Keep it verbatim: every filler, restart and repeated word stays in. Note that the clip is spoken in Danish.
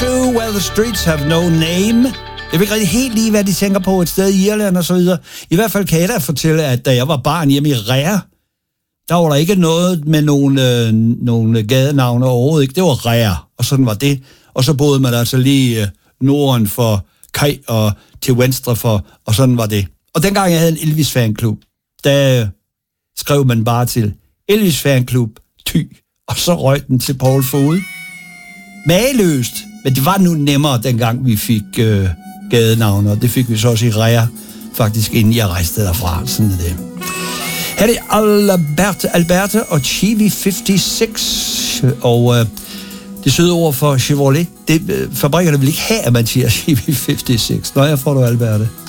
to Where the Streets Have No Name. Jeg ved ikke rigtig helt lige, hvad de tænker på et sted i Irland og så videre. I hvert fald kan jeg da fortælle, at da jeg var barn hjemme i Rea, der var der ikke noget med nogle, øh, nogle gadenavne overhovedet. Ikke? Det var Rea, og sådan var det. Og så boede man altså lige øh, norden for Kaj og til venstre for, og sådan var det. Og dengang jeg havde en Elvis-fanklub, der skrev man bare til Elvis-fanklub Thy, og så røg den til Poul Fod. Mageløst, men det var nu nemmere, dengang vi fik øh, gadenavne, og det fik vi så også i Rea, faktisk inden jeg rejste derfra. Sådan er det. Her er det Alberte, Alberte og Chevy halvtreds, og øh, det søde ord for Chevrolet, det, øh, fabrikkerne vil ikke have, at man siger Chevy halvtreds. Nå, jeg får du, Alberte.